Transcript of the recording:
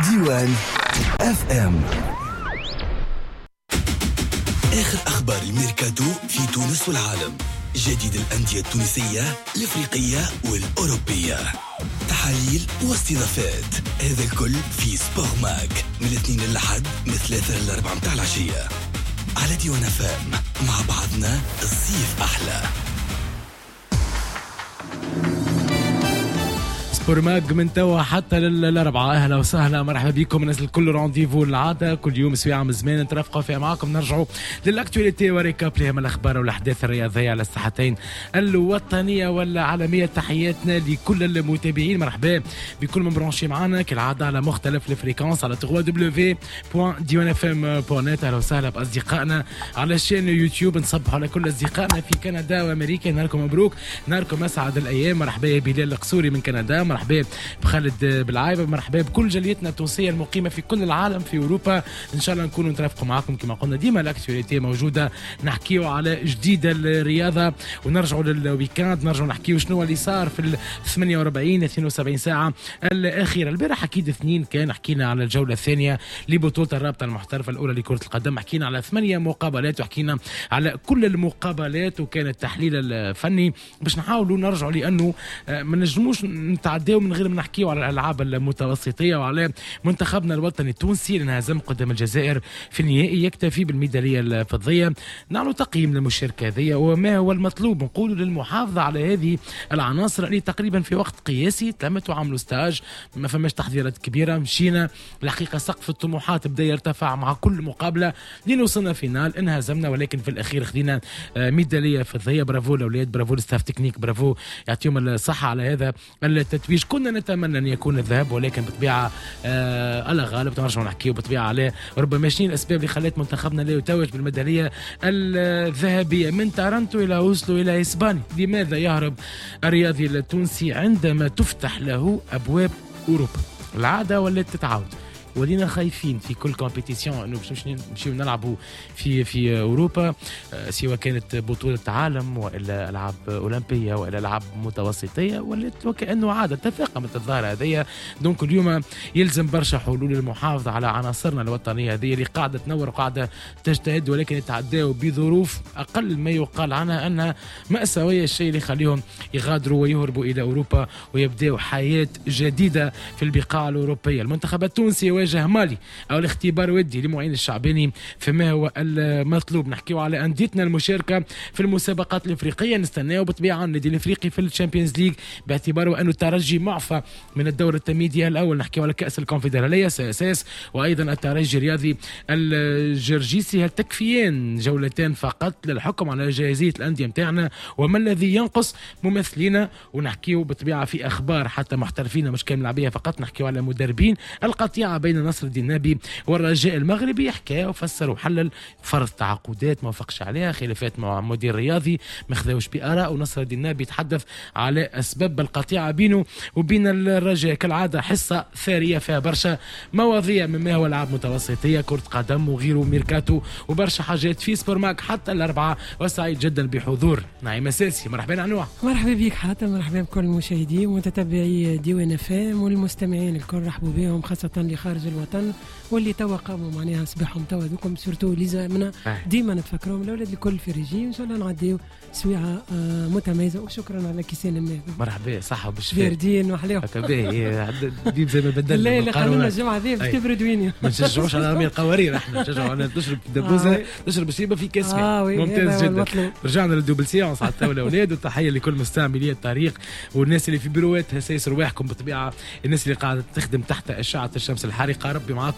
ديوان اف ام. آخر أخبار الميركاتو في تونس والعالم، جديد الأندية التونسية الإفريقية والأوروبية، تحاليل واستضافات، هذا الكل في سبور ماك من الاثنين للحد من 3 ل 4 متاع العشية على ديوان اف ام. مع بعضنا الصيف أحلى. سبورماك من توا حتى للأربعة. أهلا وسهلا، مرحبا بكم. نزل كل رونديفو العادة كل يوم سويعة من زمان نترافقوا فيها معكم، نرجعوا للأكتواليتي وريكاب لهم الأخبار والأحداث الرياضية على الساحتين الوطنية والعالمية. تحياتنا لكل المتابعين، مرحبا بكل من برونشي معنا كالعادة على مختلف الفريكونس على www.diwanfm.net. أهلا وسهلا بأصدقائنا على الشان يوتيوب، نصبحوا على كل أصدقائنا في كندا وأمريكا، نهاركم مبروك، نهاركم أسعد الأيام. مرحبا يا بلال القصوري من كندا، مرحبا بخالد بالعايبه، مرحبا بكل جاليتنا التونسيه المقيمه في كل العالم في اوروبا. ان شاء الله نكونوا نترافقوا معكم كما قلنا ديما الاكتواليتي موجوده، نحكيوا على جديد الرياضه ونرجعوا للويكاند، نرجعوا نحكيوا شنو اللي صار في ال 48 72 ساعه الاخيره. البارح اكيد اثنين كان حكينا على الجوله الثانيه لبطوله الرابطه المحترفه الاولى لكره القدم، حكينا على 8 مقابلات وحكينا على كل المقابلات وكان التحليل الفني باش نحاولوا نرجعوا لانه ما نجموش نتعداو من غير ما نحكيو على الالعاب المتوسطيه وعلى منتخبنا الوطني التونسي اللي انهزم قدام الجزائر في النهائي، يكتفي بالميداليه الفضيه. نعملوا تقييم للمشاركه هذه وما هو المطلوب، نقولوا للمحافظه على هذه العناصر اللي تقريبا في وقت قياسي تمت وعملوا ستاج، ما فماش تحضيرات كبيره، مشينا الحقيقه سقف الطموحات بدا يرتفع مع كل مقابله لين وصلنا فينال، انهزمنا ولكن في الاخير خدينا ميداليه فضيه. برافو الاولاد، برافو الستاف تكنيك، برافو يعطيهم الصحه على هذا التتويج. كنا نتمنى ان يكون الذهب ولكن بطبيعه الله غالب، تنرجعوا نحكيو بطبيعه عليه ربما شنو الاسباب اللي خلت منتخبنا لا يتوج بالميداليه الذهبيه. من تارنتو الى اوسلو الى اسبانيا، لماذا يهرب الرياضي التونسي عندما تفتح له ابواب اوروبا؟ العاده ولات تتعاود، ولينا خايفين في كل كومبيتيسيون انه باش نمشيو نلعبوا في اوروبا، سواء كانت بطوله عالم والا العاب اولمبيه والا العاب متوسطيه، ولات وكانه عاده تفاقمت الظاهره هذه. دونك اليوم يلزم برشا حلول المحافظه على عناصرنا الوطنيه هذه اللي قاعده تنور وقاعده تجتهد، ولكن يتعداوا بظروف اقل ما يقال عنها انها ماساويه، الشيء اللي يخليهم يغادروا ويهربوا الى اوروبا ويبداوا حياه جديده في البقاع الاوروبيه. المنتخب التونسي واجه مالي او الاختبار ودي لمعين الشعباني فما هو المطلوب. نحكيو على انديتنا المشاركه في المسابقات الافريقيه، نستناو بطبيعه النادي الافريقي في الشامبيونز ليج باعتباره انه الترجي معفى من الدور التمهيدي الاول. نحكيو على كاس الكونفدراليه ساساس وايضا الترجي الرياضي الجرجيسي، هل تكفيان جولتين فقط للحكم على جاهزيه الانديه نتاعنا وما الذي ينقص ممثلينا؟ ونحكيو بطبيعه في اخبار حتى محترفين مش كامل لعبيه فقط، نحكيو على مدربين، القطيعه بين نصر الدين النبي والرجاء المغربي، حكى وفسر وحلل فرض تعاقدات ما وافقش عليها، خلافات مع مدير رياضي ما خذاوش بآراء، ونصر الدين النبي يتحدث على اسباب القطيعه بينه وبين الرجاء. كالعاده حصه ثريه فيها برشا مواضيع مما هو العاب متوسطيه، كره قدم وغيره، ميركاتو وبرشا حاجات في سبور ماك حتى الاربعه. وسعيد جدا بحضور نعيم اساسي. مرحبا عنوع. مرحبا بك حاتم، مرحبا بكل المشاهدين ومتتبعي ديوان اف ام والمستمعين الكل، رحبوا بهم خاصه اللي خارج الوطن واللي توا قاموا معناها صباحهم توا ذوكم سورتو اللي زعمنا ديما نتفكرهم الاولاد الكل في ريجي، ان شاء الله نعديو سويعه متميزه. وشكرا على كيسان الماء. مرحبا صحه بالشفاء باردين وحلاوه باهي ديب زي ما بدلنا. لا خلونا الجمعه ذي باش تبرد ويني، ما نشجعوش على رمي القوارير، احنا نشجعوا على تشرب دبوزه تشرب الشيبه في كاس ممتاز جدا. رجعنا للدوبل سيونس على التو الاولاد، وتحيه لكل مستعملي الطريق والناس اللي في بيروات هسايس رواحكم بطبيعه، الناس اللي قاعده تخدم تحت اشعه الشمس الحارقه. ربي معاكم.